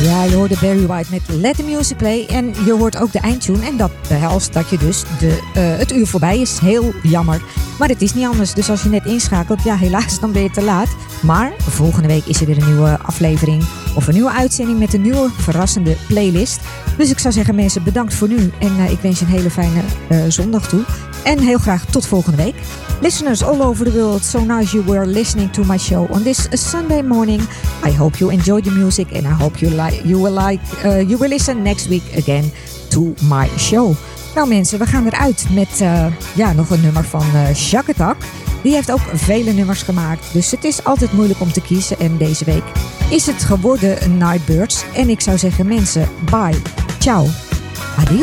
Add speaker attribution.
Speaker 1: Ja, je hoorde Barry White met Let the Music Play. En je hoort ook de eindtune. En dat behelst dat je dus het uur voorbij is. Heel jammer. Maar het is niet anders. Dus als je net inschakelt, ja helaas, dan ben je te laat. Maar volgende week is er weer een nieuwe aflevering. Of een nieuwe uitzending met een nieuwe verrassende playlist. Dus ik zou zeggen mensen, bedankt voor nu. En ik wens je een hele fijne zondag toe. En heel graag tot volgende week. Listeners all over the world, so nice you were listening to my show on this Sunday morning. I hope you enjoy the music and I hope you will listen next week again to my show. Nou mensen, we gaan eruit met nog een nummer van Shack Attack. Die heeft ook vele nummers gemaakt, dus het is altijd moeilijk om te kiezen. En deze week is het geworden Nightbirds. En ik zou zeggen mensen, bye, ciao, adios.